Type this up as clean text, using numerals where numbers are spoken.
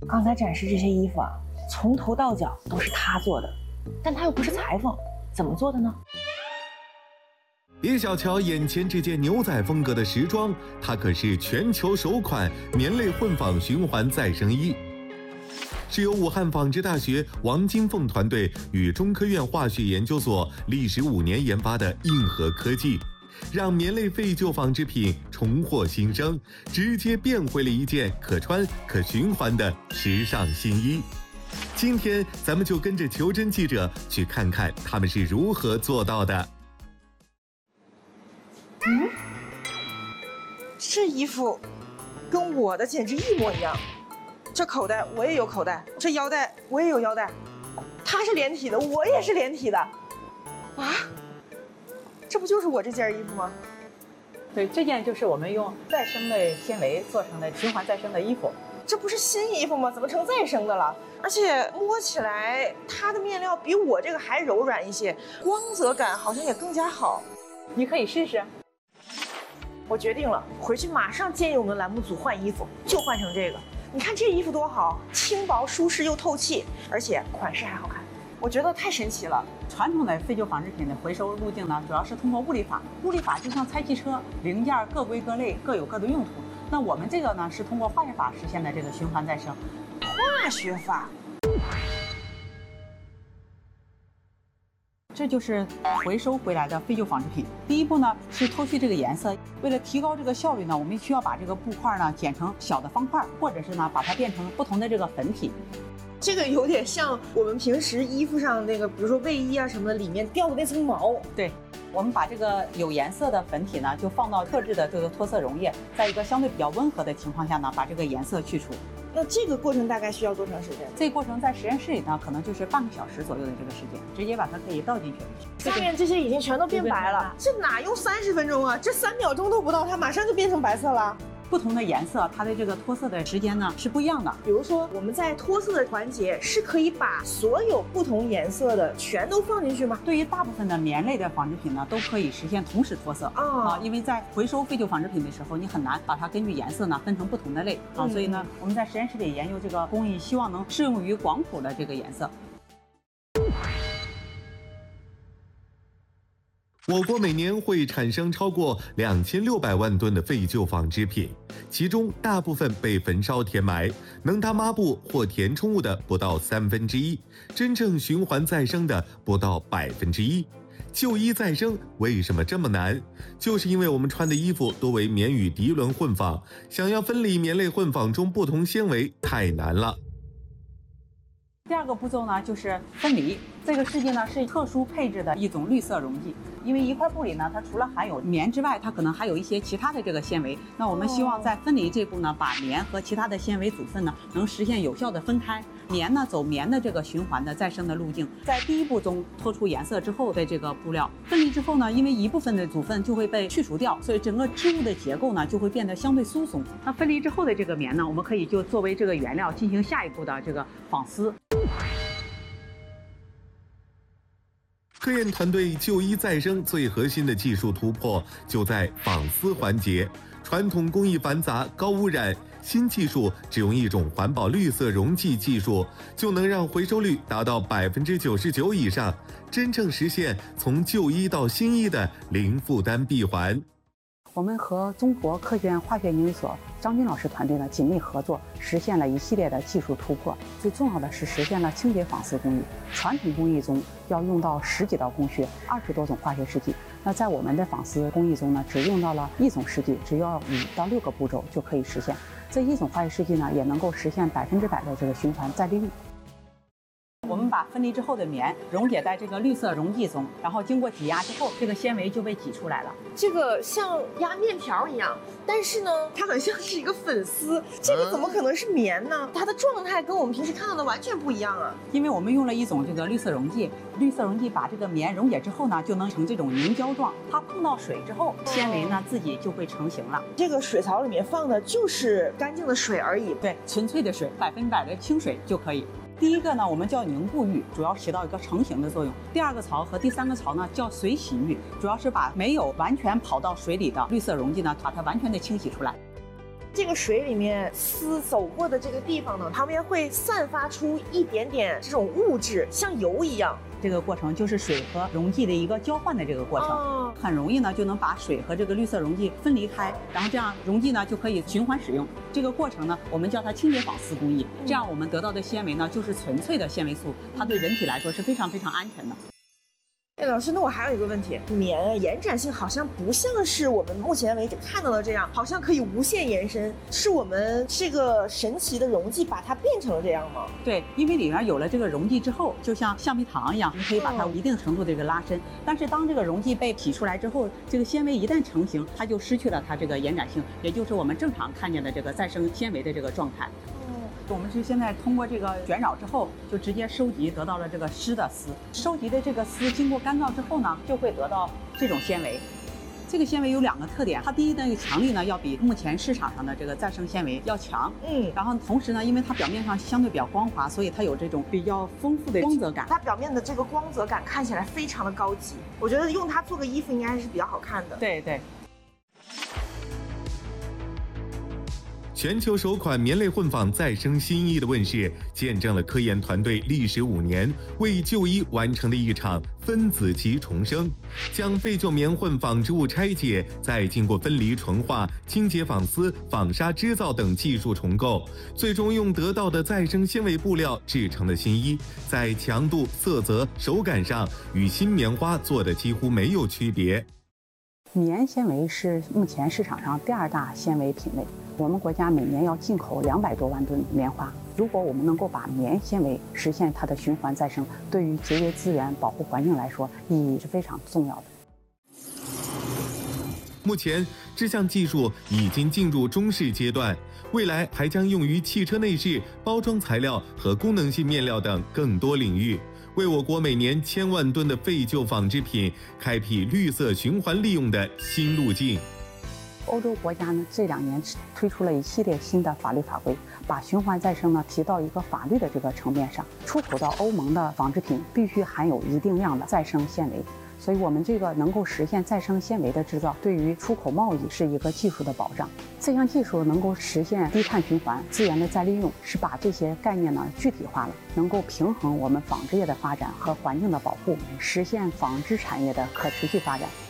刚才展示这些衣服啊，从头到脚都是他做的，但他又不是裁缝，怎么做的呢？ 别小瞧眼前这件牛仔风格的时装，它可是全球首款棉类混纺循环再生衣，是由武汉纺织大学王金凤团队与中科院化学研究所历时5年研发的硬核科技，让棉类废旧纺织品重获新生，直接变回了一件可穿可循环的时尚新衣。今天咱们就跟着求真记者去看看他们是如何做到的。 这衣服跟我的简直一模一样，这口袋我也有口袋，这腰带我也有腰带，它是连体的，我也是连体的，啊，这不就是我这件衣服吗？ 对，这件就是我们用再生的纤维做成的循环再生的衣服。 这不是新衣服吗？怎么成再生的了？而且摸起来它的面料比我这个还柔软一些，光泽感好像也更加好。 你可以试试。 我决定了，回去马上建议我们栏目组换衣服，就换成这个。你看这衣服多好，轻薄舒适又透气，而且款式还好看，我觉得太神奇了。 传统的废旧纺织品的回收路径呢，主要是通过物理法。物理法就像拆汽车，零件各归各类，各有各的用途。那我们这个呢，是通过化学法实现的这个循环再生。 化学法。 这就是回收回来的废旧纺织品。第一步呢是脱去这个颜色，为了提高这个效率呢，我们需要把这个布块呢剪成小的方块，或者是呢把它变成不同的这个粉体。 这个有点像我们平时衣服上那个，比如说卫衣啊什么的，里面掉的那层毛。 对，我们把这个有颜色的粉体呢，就放到特制的这个脱色溶液，在一个相对比较温和的情况下呢，把这个颜色去除。 那这个过程大概需要多长时间？ 这个过程在实验室里呢，可能就是半个小时左右的这个时间，直接把它可以倒进去。 下面这些已经全都变白了，这哪用30分钟啊？这3秒钟都不到，它马上就变成白色了。 不同的颜色，它的这个脱色的时间呢是不一样的。 比如说，我们在脱色的环节是可以把所有不同颜色的全都放进去吗？ 对于大部分的棉类的纺织品呢，都可以实现同时脱色因为在回收废旧纺织品的时候，你很难把它根据颜色呢分成不同的类所以呢，我们在实验室里研究这个工艺，希望能适用于广谱的这个颜色。 我国每年会产生超过2600万吨的废旧纺织品，其中大部分被焚烧填埋，能当抹布或填充物的不到1/3，真正循环再生的不到1%。旧衣再生为什么这么难？就是因为我们穿的衣服多为棉与涤纶混纺，想要分离棉类混纺中不同纤维太难了。 第二个步骤呢，就是分离。这个试剂呢是特殊配置的一种绿色溶剂，因为一块布里呢，它除了含有棉之外，它可能还有一些其他的这个纤维。那我们希望在分离这步呢，把棉和其他的纤维组分呢，能实现有效的分开。棉呢走棉的这个循环的再生的路径，在第一步中脱出颜色之后的这个布料分离之后呢，因为一部分的组分就会被去除掉，所以整个织物的结构呢就会变得相对疏松。那分离之后的这个棉呢，我们可以就作为这个原料进行下一步的这个纺丝。 科研团队旧衣再生最核心的技术突破就在纺丝环节。传统工艺繁杂、高污染，新技术只用一种环保绿色溶剂技术，就能让回收率达到99%以上，真正实现从旧衣到新衣的零负担闭环。 我们和中国科学院化学研究所张军老师团队呢紧密合作，实现了一系列的技术突破。最重要的是实现了清洁纺丝工艺。传统工艺中要用到10几道工序，20多种化学试剂。那在我们的纺丝工艺中呢，只用到了1种试剂，只要5到6个步骤就可以实现。这一种化学试剂呢，也能够实现100%的这个循环再利用。我们把分离之后的棉溶解在这个绿色溶剂中，然后经过挤压之后，这个纤维就被挤出来了。 这个像压面条一样，但是呢，它很像是一个粉丝。这个怎么可能是棉呢？它的状态跟我们平时看到的完全不一样啊！ 因为我们用了一种这个绿色溶剂，绿色溶剂把这个棉溶解之后呢，就能成这种凝胶状。它碰到水之后，纤维呢自己就会成型了。 这个水槽里面放的就是干净的水而已， 对，纯粹的水，100%的清水就可以。第一个呢，我们叫凝固浴，主要起到一个成型的作用。第二个槽和第3个槽呢，叫水洗浴，主要是把没有完全跑到水里的绿色溶剂呢，把它完全的清洗出来。 这个水里面丝走过的这个地方呢，旁边会散发出一点点这种物质，像油一样。 这个过程就是水和溶剂的一个交换的这个过程，很容易呢就能把水和这个绿色溶剂分离开，然后这样溶剂呢就可以循环使用。这个过程呢，我们叫它清洁纺丝工艺。这样我们得到的纤维呢，就是纯粹的纤维素，它对人体来说是非常非常安全的。 哎，老师，那我还有一个问题，棉延展性好像不像是我们目前为止看到的这样，好像可以无限延伸，是我们这个神奇的溶剂把它变成了这样吗？ 对，因为里面有了这个溶剂之后，就像橡皮糖一样，你可以把它一定程度的这个拉伸。但是当这个溶剂被提出来之后，这个纤维一旦成型，它就失去了它这个延展性，也就是我们正常看见的这个再生纤维的这个状态。我们是现在通过这个卷扰之后，就直接收集得到了这个湿的丝。收集的这个丝经过干燥之后呢，就会得到这种纤维。这个纤维有2个特点，它第一那个强力呢要比目前市场上的这个再生纤维要强，然后同时呢，因为它表面上相对比较光滑，所以它有这种比较丰富的光泽感。 它表面的这个光泽感看起来非常的高级，我觉得用它做个衣服应该还是比较好看的。 对对。 全球首款棉类混纺再生新衣的问世，见证了科研团队历时5年为旧衣完成的一场分子级重生，将废旧棉混纺织物拆解，再经过分离纯化、清洁纺丝、纺纱织造等技术重构，最终用得到的再生纤维布料制成的新衣，在强度、色泽、手感上与新棉花做的几乎没有区别。 棉纤维是目前市场上第2大纤维品类。我们国家每年要进口200多万吨棉花。如果我们能够把棉纤维实现它的循环再生，对于节约资源、保护环境来说，意义是非常重要的。 目前，这项技术已经进入中试阶段，未来还将用于汽车内饰、包装材料和功能性面料等更多领域，为我国每年1000万吨的废旧纺织品开辟绿色循环利用的新路径。 欧洲国家呢，这2年推出了一系列新的法律法规，把循环再生呢提到一个法律的这个层面上。出口到欧盟的纺织品必须含有一定量的再生纤维，所以我们这个能够实现再生纤维的制造，对于出口贸易是一个技术的保障。这项技术能够实现低碳循环、资源的再利用，是把这些概念呢具体化了，能够平衡我们纺织业的发展和环境的保护，实现纺织产业的可持续发展。